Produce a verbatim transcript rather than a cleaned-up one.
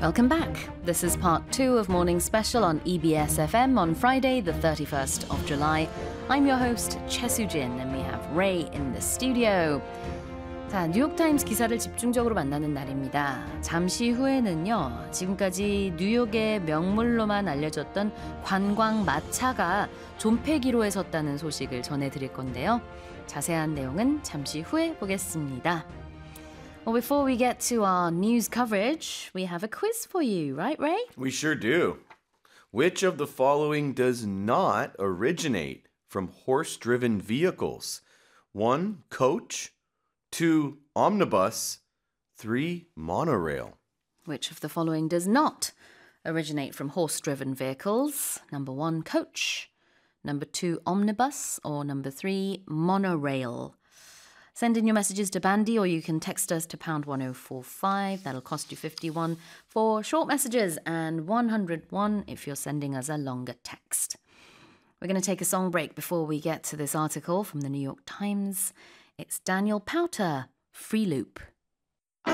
Welcome back. This is part two of Morning Special on E B S F M on Friday, the thirty-first of July. I'm your host, Choi Soo-jin, and we have Ray in the studio. 자, 뉴욕타임스 기사를 집중적으로 만나는 날입니다. 잠시 후에는요, 지금까지 뉴욕의 명물로만 알려졌던 관광 마차가 존폐기로에 섰다는 소식을 전해드릴 건데요. 자세한 내용은 잠시 후에 보겠습니다. Well, before we get to our news coverage, we have a quiz for you, right, Ray? We sure do. Which of the following does not originate from horse-driven vehicles? One, coach. Two, omnibus. Three, monorail. Which of the following does not originate from horse-driven vehicles? Number one, coach. Number two, omnibus. Or number three, monorail. Send in your messages to Bandy, or you can text us to pound one oh four five. That'll cost you fifty-one for short messages and one hundred one if you're sending us a longer text. We're going to take a song break before we get to this article from the New York Times. It's Daniel Powter, Free Loop.